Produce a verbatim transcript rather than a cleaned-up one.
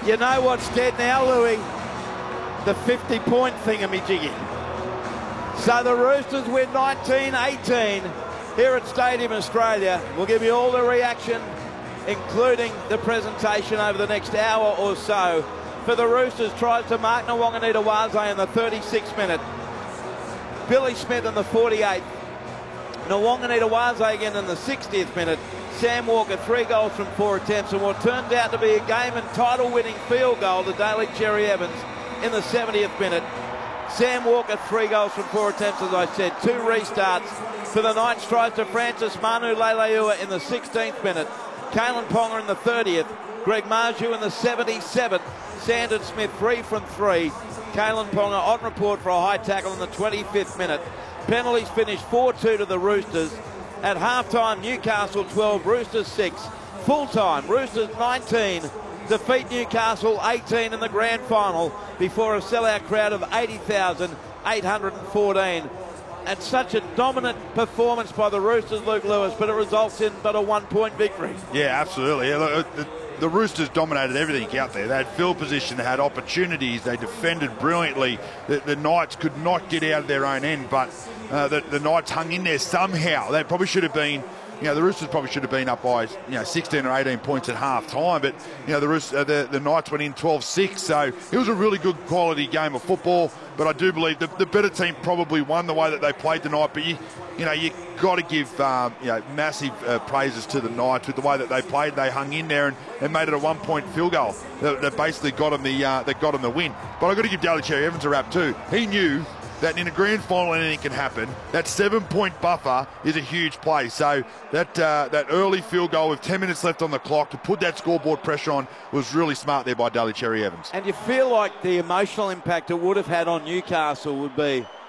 You know what's dead now, Louis? The fifty-point thingamajiggy. So the Roosters win nineteen eighteen here at Stadium Australia. We'll give you all the reaction, including the presentation over the next hour or so. For the Roosters, tries to mark Nawaqanitawase in the thirty-sixth minute. Billy Smith in the forty-eighth. Nawaqanitawase again in the sixtieth minute. Sam Walker, three goals from four attempts, and what turns out to be a game and title-winning field goal to Daly Cherry Evans in the seventieth minute. Sam Walker, three goals from four attempts, as I said. Two restarts for the Knights. Tries to Francis Manu Leilua in the sixteenth minute. Kalen Ponga in the thirtieth. Greg Marju in the seventy-seventh. Sandon Smith, three from three. Kalen Ponga on report for a high tackle in the twenty-fifth minute. Penalties finished four two to the Roosters. At halftime, Newcastle twelve, Roosters six. Full-time, Roosters nineteen. Defeat Newcastle eighteen in the grand final before a sellout crowd of eighty thousand eight hundred fourteen. And such a dominant performance by the Roosters, Luke Lewis, but it results in but a one-point victory. Yeah, absolutely. Yeah, look, the, the Roosters dominated everything out there. They had field position, they had opportunities, they defended brilliantly. The, the Knights could not get out of their own end, but uh, the, the Knights hung in there somehow. They probably should have been, you know, the Roosters probably should have been up by, you know, sixteen or eighteen points at half time, but, you know, the, Roosters, uh, the, the Knights went in twelve six, so it was a really good quality game of football, but I do believe the, the better team probably won the way that they played tonight, but you, you know, you got to give, um, you know, massive uh, praises to the Knights with the way that they played. They hung in there and, and made it a one-point field goal that, that basically got them the, uh, that got them the win. But I've got to give Daly Cherry Evans a rap too. He knew that in a grand final anything can happen. That seven-point buffer is a huge play. So that uh, that early field goal with ten minutes left on the clock to put that scoreboard pressure on was really smart there by Daly Cherry Evans. And you feel like the emotional impact it would have had on Newcastle would be